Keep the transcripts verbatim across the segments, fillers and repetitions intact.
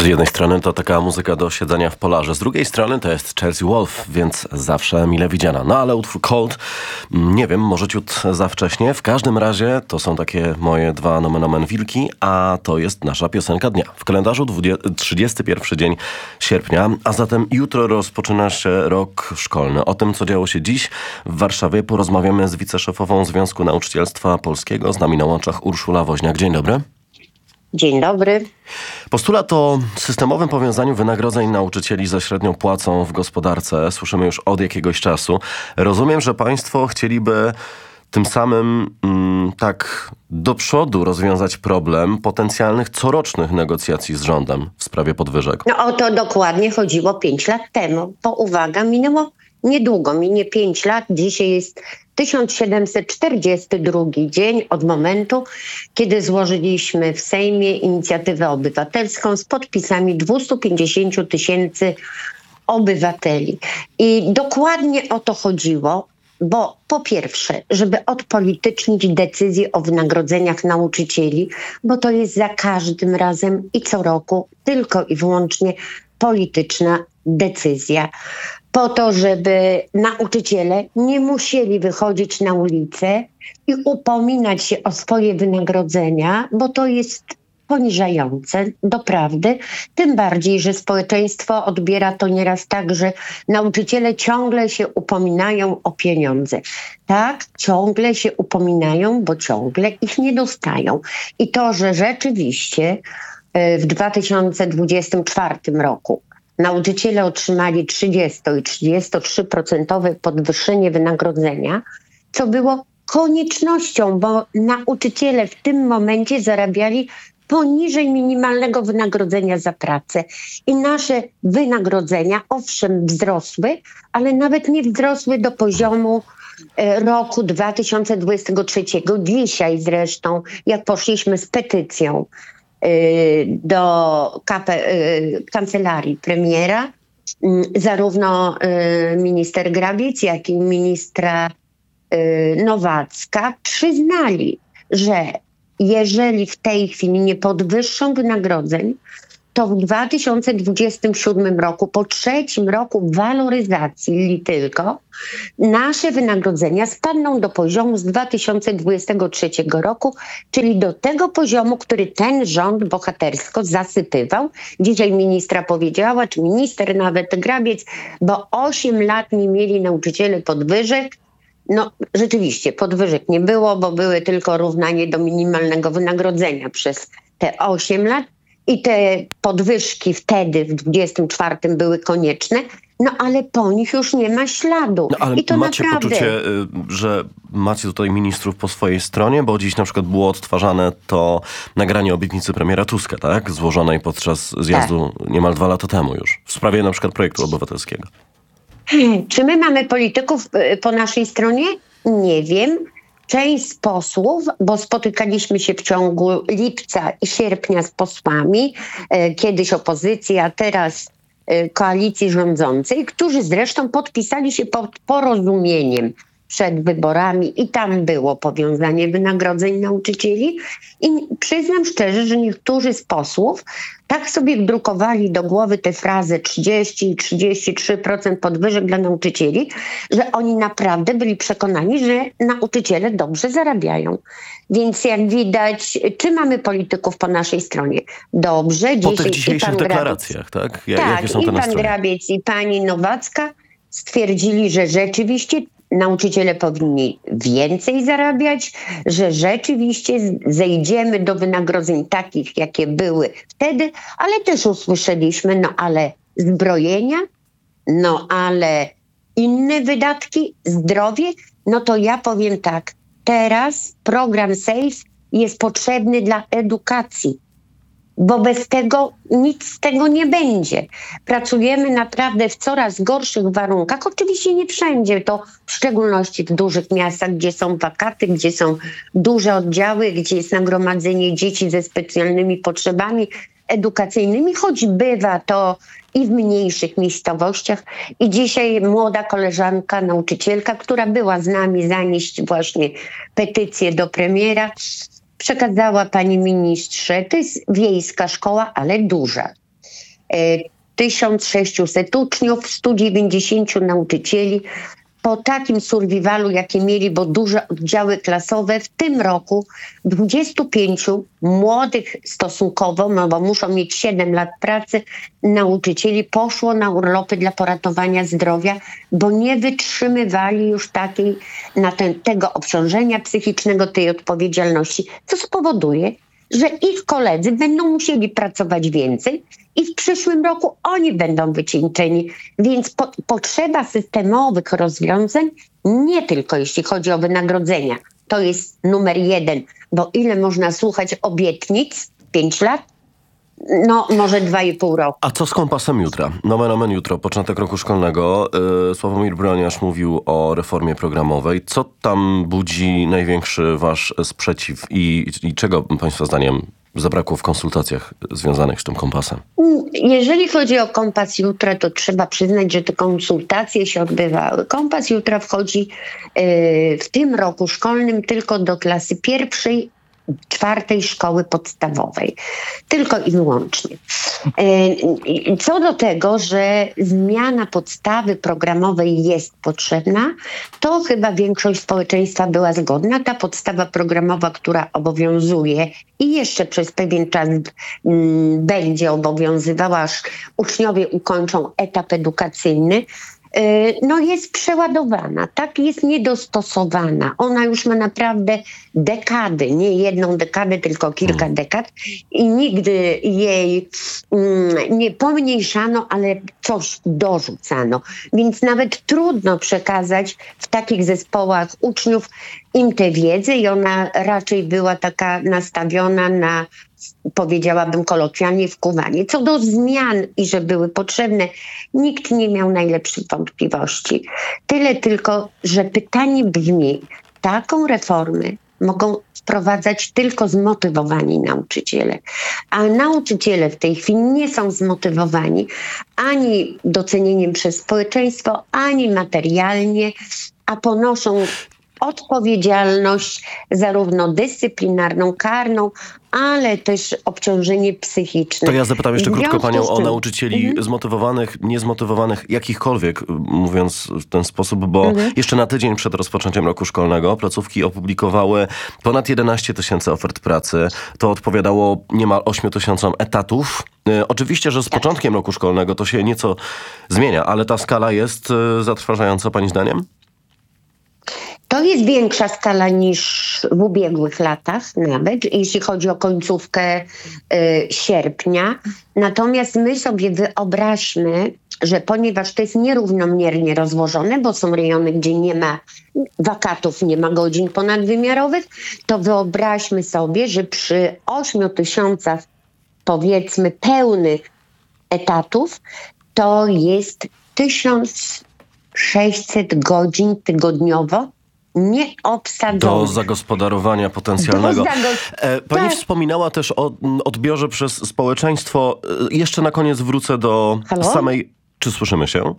Z jednej strony to taka muzyka do siedzenia w polarze, z drugiej strony to jest Chelsea Wolfe, więc zawsze mile widziana. No ale utwór Cold, nie wiem, może ciut za wcześnie. W każdym razie to są takie moje dwa nomen omen wilki, a to jest nasza piosenka dnia. W kalendarzu trzydziesty pierwszy dzień sierpnia, a zatem jutro rozpoczyna się rok szkolny. O tym, co działo się dziś w Warszawie, porozmawiamy z wiceszefową Związku Nauczycielstwa Polskiego. Z nami na łączach Urszula Woźniak. Dzień dobry. Dzień dobry. Postulat o systemowym powiązaniu wynagrodzeń nauczycieli ze średnią płacą w gospodarce słyszymy już od jakiegoś czasu. Rozumiem, że państwo chcieliby tym samym mm, tak do przodu rozwiązać problem potencjalnych corocznych negocjacji z rządem w sprawie podwyżek. No o to dokładnie chodziło pięć lat temu, bo uwaga, minęło niedługo, minie pięć lat. Dzisiaj jest tysiąc siedemset czterdziesty drugi dzień od momentu, kiedy złożyliśmy w Sejmie inicjatywę obywatelską z podpisami dwieście pięćdziesiąt tysięcy obywateli. I dokładnie o to chodziło, bo po pierwsze, żeby odpolitycznić decyzję o wynagrodzeniach nauczycieli, bo to jest za każdym razem i co roku tylko i wyłącznie polityczna decyzja. Po to, żeby nauczyciele nie musieli wychodzić na ulicę i upominać się o swoje wynagrodzenia, bo to jest poniżające, doprawdy. Tym bardziej, że społeczeństwo odbiera to nieraz tak, że nauczyciele ciągle się upominają o pieniądze. Tak, ciągle się upominają, bo ciągle ich nie dostają. I to, że rzeczywiście w dwa tysiące dwudziestym czwartym roku nauczyciele otrzymali trzydzieści i trzydzieści trzy procent podwyższenie wynagrodzenia, co było koniecznością, bo nauczyciele w tym momencie zarabiali poniżej minimalnego wynagrodzenia za pracę. I nasze wynagrodzenia, owszem, wzrosły, ale nawet nie wzrosły do poziomu e, roku dwa tysiące dwudziestego trzeciego. Dzisiaj zresztą, jak poszliśmy z petycją do kape, kancelarii premiera, zarówno minister Grabiec, jak i ministra Nowacka przyznali, że jeżeli w tej chwili nie podwyższą wynagrodzeń, to w dwa tysiące dwudziestym siódmym roku, po trzecim roku waloryzacji li tylko, nasze wynagrodzenia spadną do poziomu z dwa tysiące dwudziestego trzeciego roku, czyli do tego poziomu, który ten rząd bohatersko zasypywał. Dzisiaj ministra powiedziała, czy minister nawet Grabiec, bo osiem lat nie mieli nauczyciele podwyżek. No rzeczywiście podwyżek nie było, bo były tylko równanie do minimalnego wynagrodzenia przez te osiem lat. I te podwyżki wtedy, w dwudziestym czwartym były konieczne, no ale po nich już nie ma śladu. No, ale I to macie naprawdę... poczucie, że macie tutaj ministrów po swojej stronie? Bo dziś na przykład było odtwarzane to nagranie obietnicy premiera Tuska, tak? Złożonej podczas zjazdu tak. niemal dwa lata temu już. W sprawie na przykład projektu obywatelskiego. Hmm, czy my mamy polityków po naszej stronie? Nie wiem. Część z posłów, bo spotykaliśmy się w ciągu lipca i sierpnia z posłami, e, kiedyś opozycji, a teraz e, koalicji rządzącej, którzy zresztą podpisali się pod porozumieniem przed wyborami i tam było powiązanie wynagrodzeń nauczycieli. I przyznam szczerze, że niektórzy z posłów tak sobie wdrukowali do głowy tę frazę trzydzieści i trzydzieści trzy procent podwyżek dla nauczycieli, że oni naprawdę byli przekonani, że nauczyciele dobrze zarabiają. Więc jak widać, czy mamy polityków po naszej stronie? Dobrze. Po dzisiaj tych dzisiejszych pan deklaracjach, Grabiec, tak? Ja, tak, jakie są te i pan nastroje? Grabiec i pani Nowacka stwierdzili, że rzeczywiście nauczyciele powinni więcej zarabiać, że rzeczywiście zejdziemy do wynagrodzeń takich, jakie były wtedy, ale też usłyszeliśmy, no ale zbrojenia, no ale inne wydatki, zdrowie, no to ja powiem tak, teraz program SAFE jest potrzebny dla edukacji, bo bez tego nic z tego nie będzie. Pracujemy naprawdę w coraz gorszych warunkach. Oczywiście nie wszędzie, to w szczególności w dużych miastach, gdzie są wakaty, gdzie są duże oddziały, gdzie jest nagromadzenie dzieci ze specjalnymi potrzebami edukacyjnymi, choć bywa to i w mniejszych miejscowościach. I dzisiaj młoda koleżanka, nauczycielka, która była z nami zanieść właśnie petycję do premiera, przekazała pani ministrze, to jest wiejska szkoła, ale duża. tysiąc sześćset uczniów, stu dziewięćdziesięciu nauczycieli. Po takim survivalu, jaki mieli, bo duże oddziały klasowe, w tym roku dwudziestu pięciu młodych stosunkowo, no bo muszą mieć siedem lat pracy, nauczycieli poszło na urlopy dla poratowania zdrowia, bo nie wytrzymywali już takiej, na ten, tego obciążenia psychicznego, tej odpowiedzialności, co spowoduje, że ich koledzy będą musieli pracować więcej i w przyszłym roku oni będą wycieńczeni. Więc po, potrzeba systemowych rozwiązań, nie tylko jeśli chodzi o wynagrodzenia, to jest numer jeden, bo ile można słuchać obietnic? Pięć lat? No, może dwa i pół roku. A co z kompasem jutra? Nomen omen jutro, początek roku szkolnego. Yy, Sławomir Broniarz mówił o reformie programowej. Co tam budzi największy wasz sprzeciw i, i czego państwa zdaniem zabrakło w konsultacjach związanych z tym kompasem? Jeżeli chodzi o kompas jutra, to trzeba przyznać, że te konsultacje się odbywały. Kompas jutra wchodzi yy, w tym roku szkolnym tylko do klasy pierwszej, czwartej szkoły podstawowej. Tylko i wyłącznie. Co do tego, że zmiana podstawy programowej jest potrzebna, to chyba większość społeczeństwa była zgodna. Ta podstawa programowa, która obowiązuje i jeszcze przez pewien czas m, będzie obowiązywała, aż uczniowie ukończą etap edukacyjny, no jest przeładowana, tak, jest niedostosowana. Ona już ma naprawdę dekady, nie jedną dekadę, tylko kilka dekad i nigdy jej mm, nie pomniejszano, ale coś dorzucano. Więc nawet trudno przekazać w takich zespołach uczniów im tę wiedzę i ona raczej była taka nastawiona na, powiedziałabym kolokwialnie, wkuwanie. Co do zmian i że były potrzebne, nikt nie miał najlepszych wątpliwości. Tyle tylko, że pytanie brzmi, taką reformę mogą wprowadzać tylko zmotywowani nauczyciele. A nauczyciele w tej chwili nie są zmotywowani ani docenieniem przez społeczeństwo, ani materialnie, a ponoszą odpowiedzialność zarówno dyscyplinarną, karną, ale też obciążenie psychiczne. To ja zapytam jeszcze W krótko związku panią z o tym- nauczycieli Mhm. zmotywowanych, niezmotywowanych, jakichkolwiek, mówiąc w ten sposób, bo Mhm. jeszcze na tydzień przed rozpoczęciem roku szkolnego placówki opublikowały ponad jedenaście tysięcy ofert pracy. To odpowiadało niemal ośmiu tysiącom etatów. E, oczywiście, że z Tak. początkiem roku szkolnego to się nieco zmienia, ale ta skala jest e, zatrważająca pani zdaniem? To jest większa skala niż w ubiegłych latach nawet, jeśli chodzi o końcówkę y, sierpnia. Natomiast my sobie wyobraźmy, że ponieważ to jest nierównomiernie rozłożone, bo są rejony, gdzie nie ma wakatów, nie ma godzin ponadwymiarowych, to wyobraźmy sobie, że przy ośmiu tysiącach powiedzmy pełnych etatów to jest tysiąc sześćset godzin tygodniowo nieobsadzone. Do zagospodarowania potencjalnego. Do zagos- E, Pani tak. wspominała też o mm, odbiorze przez społeczeństwo. E, Jeszcze na koniec wrócę do Halo? samej... Czy słyszymy się?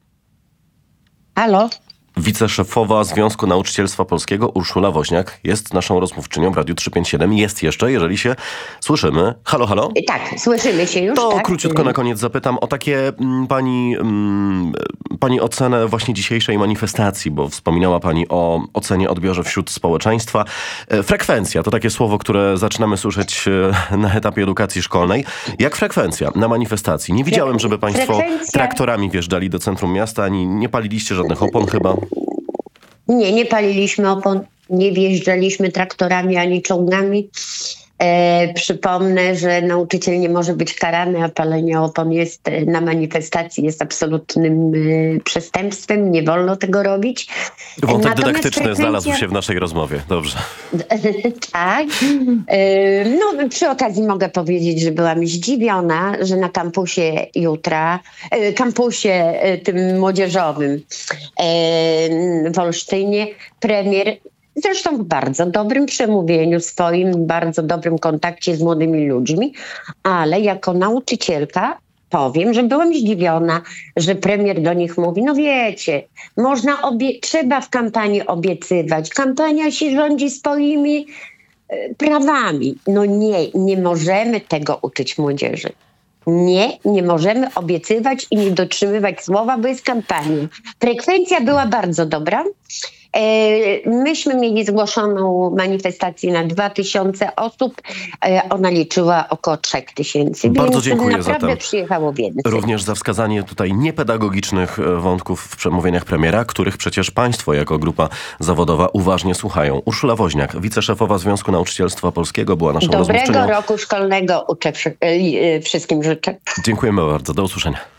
Halo? Wiceszefowa Związku Nauczycielstwa Polskiego Urszula Woźniak jest naszą rozmówczynią w Radiu trzysta pięćdziesiąt siedem. Jest jeszcze, jeżeli się słyszymy. Halo, halo? Tak, słyszymy się już, To tak? króciutko na koniec zapytam o takie mm, pani, mm, pani ocenę właśnie dzisiejszej manifestacji, bo wspominała pani o ocenie, odbiorze wśród społeczeństwa. E, Frekwencja to takie słowo, które zaczynamy słyszeć e, na etapie edukacji szkolnej. Jak frekwencja na manifestacji? Nie widziałem, żeby państwo Frekwencja- traktorami wjeżdżali do centrum miasta, ani nie paliliście żadnych opon chyba. Nie, nie paliliśmy opon, nie wjeżdżaliśmy traktorami ani czołgami. E, przypomnę, że nauczyciel nie może być karany, a palenie opon jest e, na manifestacji jest absolutnym e, przestępstwem, nie wolno tego robić. Wątek Natomiast dydaktyczny frekwencja- znalazł się w naszej rozmowie. Dobrze. Tak. E, No, przy okazji mogę powiedzieć, że byłam zdziwiona, że na kampusie jutra, e, kampusie e, tym młodzieżowym e, w Olsztynie premier, zresztą w bardzo dobrym przemówieniu swoim, bardzo dobrym kontakcie z młodymi ludźmi, ale jako nauczycielka powiem, że byłam zdziwiona, że premier do nich mówi, no wiecie, można obie- trzeba w kampanii obiecywać. Kampania się rządzi swoimi e, prawami. No nie, nie możemy tego uczyć młodzieży. Nie, nie możemy obiecywać i nie dotrzymywać słowa, bo jest kampania. Frekwencja była bardzo dobra. E, Myśmy mieli zgłoszoną manifestację na dwa tysiące osób. E, Ona liczyła około trzy tysięcy. Bardzo więc dziękuję naprawdę zatem. przyjechało więcej. Również za wskazanie tutaj niepedagogicznych e, wątków w przemówieniach premiera, których przecież państwo jako grupa zawodowa uważnie słuchają. Urszula Woźniak, wiceszefowa Związku Nauczycielstwa Polskiego, była naszą Dobrego rozmówczynią. roku szkolnego uczę, wszy- e, wszystkim życzę. Dziękujemy bardzo. Do usłyszenia.